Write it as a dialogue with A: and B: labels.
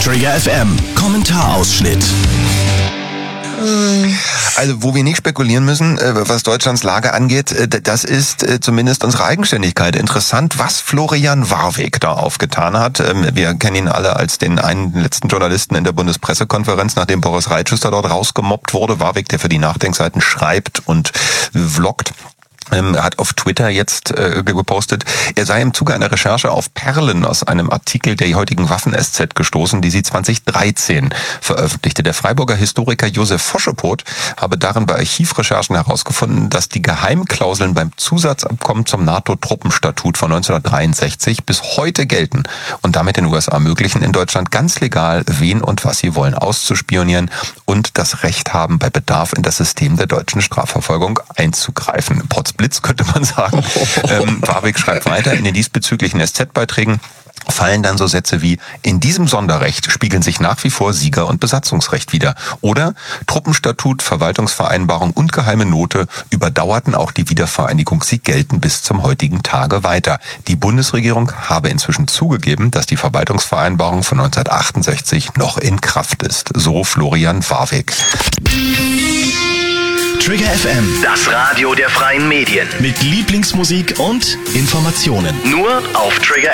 A: Trigger FM Kommentarausschnitt.
B: Also, wo wir nicht spekulieren müssen, was Deutschlands Lage angeht, das ist zumindest unsere Eigenständigkeit. Interessant, was Florian Warwick da aufgetan hat. Wir kennen ihn alle als den einen letzten Journalisten in der Bundespressekonferenz, nachdem Boris Reitschuster dort rausgemobbt wurde. Warwick, der für die Nachdenkseiten schreibt und vloggt. Hat auf Twitter jetzt gepostet, er sei im Zuge einer Recherche auf Perlen aus einem Artikel der heutigen Waffen-SZ gestoßen, die sie 2013 veröffentlichte. Der Freiburger Historiker Josef Foschepot habe darin bei Archivrecherchen herausgefunden, dass die Geheimklauseln beim Zusatzabkommen zum NATO-Truppenstatut von 1963 bis heute gelten und damit den USA ermöglichen, in Deutschland ganz legal wen und was sie wollen auszuspionieren und das Recht haben, bei Bedarf in das System der deutschen Strafverfolgung einzugreifen. Blitz, könnte man sagen. Warwick schreibt weiter, in den diesbezüglichen SZ-Beiträgen fallen dann so Sätze wie, in diesem Sonderrecht spiegeln sich nach wie vor Sieger- und Besatzungsrecht wider. Oder Truppenstatut, Verwaltungsvereinbarung und geheime Note überdauerten auch die Wiedervereinigung. Sie gelten bis zum heutigen Tage weiter. Die Bundesregierung habe inzwischen zugegeben, dass die Verwaltungsvereinbarung von 1968 noch in Kraft ist. So Florian Warwick.
A: Trigger FM,
C: Das Radio der freien Medien.
A: mit Lieblingsmusik und Informationen.
C: Nur auf Trigger